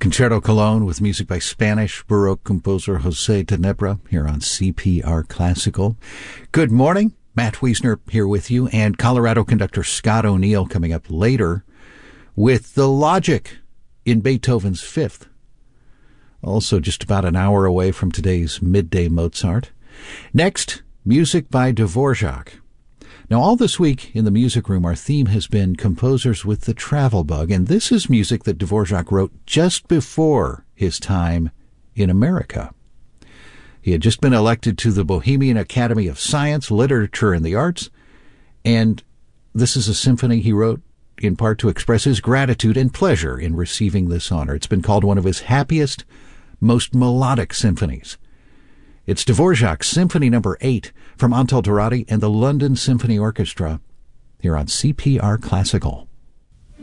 Concerto Cologne with music by Spanish Baroque composer Jose Tenebra here on CPR Classical. Good morning. Matt Wiesner here with you, and Colorado conductor Scott O'Neill coming up later with the Logic in Beethoven's Fifth. Also just about an hour away from today's Midday Mozart. Next, music by Dvorak. Now, all this week in the music room, our theme has been composers with the travel bug, and this is music that Dvorak wrote just before his time in America. He had just been elected to the Bohemian Academy of Science, Literature, and the Arts, and this is a symphony he wrote in part to express his gratitude and pleasure in receiving this honor. It's been called one of his happiest, most melodic symphonies. It's Dvorak's Symphony No. 8 from Antal Dourati and the London Symphony Orchestra here on CPR Classical.